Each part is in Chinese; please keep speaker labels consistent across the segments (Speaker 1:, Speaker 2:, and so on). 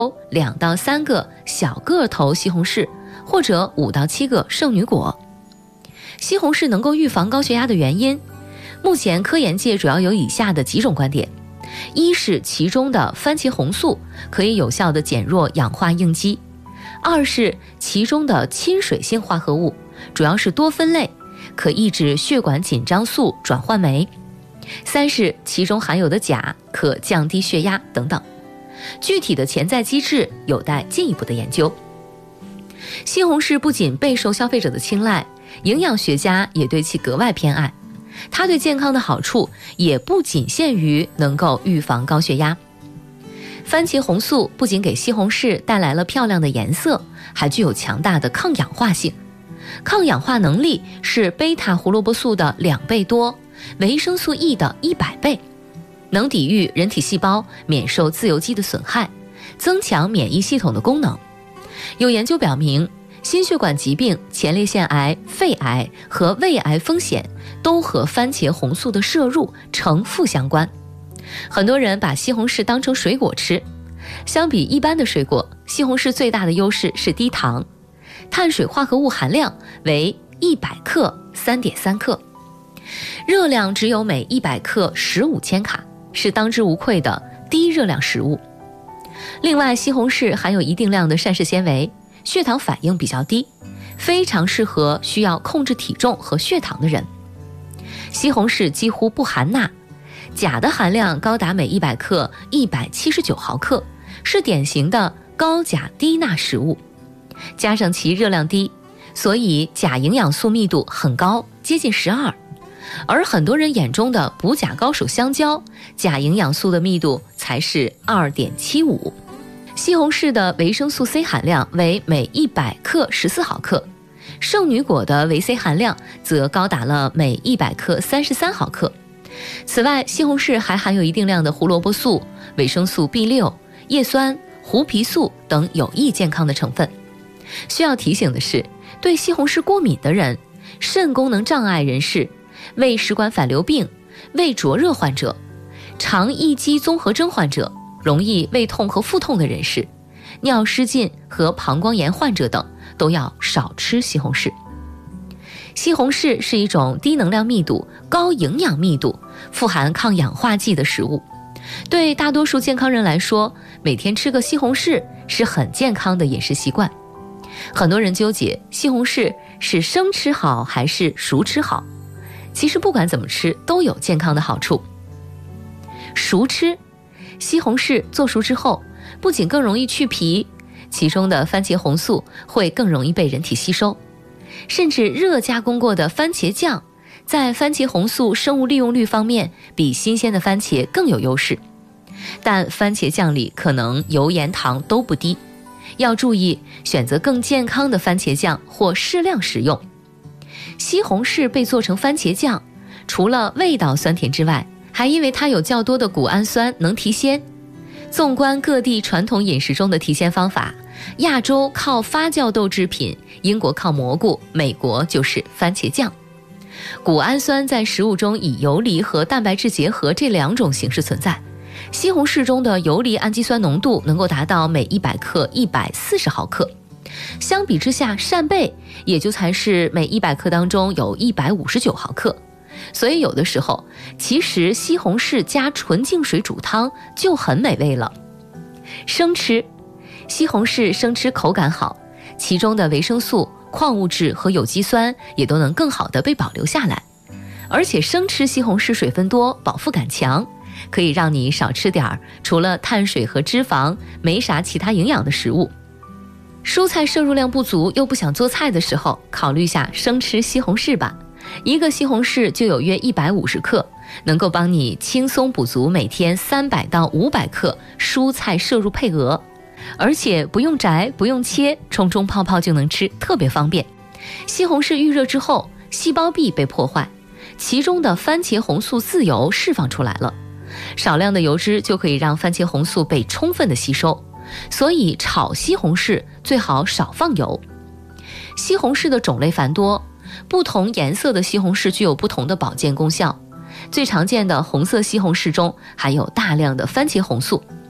Speaker 1: 2到3个小个头西红柿，或者5到7个圣女果。西红柿能够预防高血压的原因，目前科研界主要有以下的几种观点：一是其中的番茄红素可以有效地减弱氧化应激；二是其中的亲水性化合物主要是多酚类，可抑制血管紧张素转换酶；三是其中含有的钾可降低血压等等。具体的潜在机制有待进一步的研究。西红柿不仅备受消费者的青睐，营养学家也对其格外偏爱。它对健康的好处也不仅限于能够预防高血压。番茄红素不仅给西红柿带来了漂亮的颜色，还具有强大的抗氧化性。抗氧化能力是贝塔胡萝卜素的2倍多，维生素 E 的100倍，能抵御人体细胞免受自由基的损害，增强免疫系统的功能。有研究表明，心血管疾病、前列腺癌、肺癌和胃癌风险都和番茄红素的摄入呈负相关。很多人把西红柿当成水果吃，相比一般的水果，西红柿最大的优势是低糖，碳水化合物含量为100克 3.3 克，热量只有每100克15千卡，是当之无愧的低热量食物。另外，西红柿含有一定量的膳食纤维，血糖反应比较低，非常适合需要控制体重和血糖的人。西红柿几乎不含钠，钾的含量高达每100克179毫克，是典型的高钾低钠食物。加上其热量低，所以钾营养素密度很高，接近12。而很多人眼中的补钾高手香蕉，钾营养素的密度才是2.75。西红柿的维生素 C 含量为每100克14毫克，圣女果的维 C 含量则高达了每100克33毫克。此外，西红柿还含有一定量的胡萝卜素、维生素 B6、叶酸、胡皮素等有益健康的成分。需要提醒的是，对西红柿过敏的人、肾功能障碍人士、胃食管反流病、胃灼热患者、肠易激综合征患者、容易胃痛和腹痛的人士、尿失禁和膀胱炎患者等都要少吃西红柿。西红柿是一种低能量密度、高营养密度、富含抗氧化剂的食物。对大多数健康人来说，每天吃个西红柿是很健康的饮食习惯。很多人纠结西红柿是生吃好还是熟吃好，其实不管怎么吃都有健康的好处。熟吃，西红柿做熟之后，不仅更容易去皮，其中的番茄红素会更容易被人体吸收，甚至热加工过的番茄酱，在番茄红素生物利用率方面比新鲜的番茄更有优势。但番茄酱里可能油盐糖都不低，要注意选择更健康的番茄酱或适量食用。西红柿被做成番茄酱，除了味道酸甜之外，还因为它有较多的谷氨酸能提鲜。纵观各地传统饮食中的提鲜方法，亚洲靠发酵豆制品，英国靠蘑菇，美国就是番茄酱。谷氨酸在食物中以游离和蛋白质结合这2种形式存在。西红柿中的游离氨基酸浓度能够达到每100克140毫克，相比之下，扇贝也就才是每100克当中有159毫克。所以有的时候，其实西红柿加纯净水煮汤就很美味了。生吃，西红柿生吃口感好，其中的维生素、矿物质和有机酸也都能更好的被保留下来。而且生吃西红柿水分多，饱腹感强，可以让你少吃点除了碳水和脂肪没啥其他营养的食物。蔬菜摄入量不足又不想做菜的时候，考虑下生吃西红柿吧。一个西红柿就有约150克，能够帮你轻松补足每天300到500克蔬菜摄入配额，而且不用摘，不用切，冲冲泡泡就能吃，特别方便。西红柿预热之后，细胞壁被破坏，其中的番茄红素自由释放出来了，少量的油脂就可以让番茄红素被充分的吸收，所以炒西红柿最好少放油。西红柿的种类繁多，不同颜色的西红柿具有不同的保健功效。最常见的红色西红柿中含有大量的番茄红素，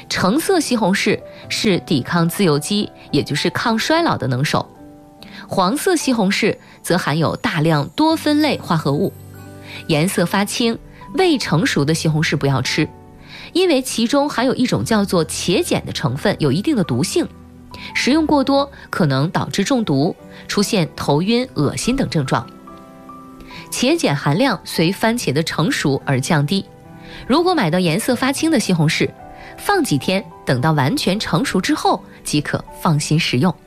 Speaker 1: 橙色西红柿是抵抗自由基，也就是抗衰老的能手。黄色西红柿则含有大量多酚类化合物，颜色发青、未成熟的西红柿不要吃，因为其中含有一种叫做茄碱的成分，有一定的毒性，食用过多可能导致中毒，出现头晕、恶心等症状。茄碱含量随番茄的成熟而降低，如果买到颜色发青的西红柿，放几天，等到完全成熟之后即可放心食用。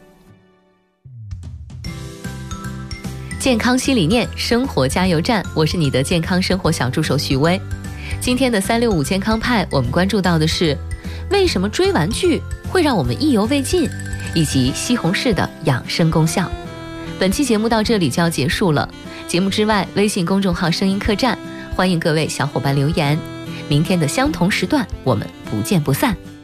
Speaker 1: 健康新理念，生活加油站，我是你的健康生活小助手许薇。今天的365健康派，我们关注到的是为什么追玩具会让我们意犹未尽，以及西红柿的养生功效。本期节目到这里就要结束了，节目之外，微信公众号声音客栈，欢迎各位小伙伴留言。明天的相同时段，我们不见不散。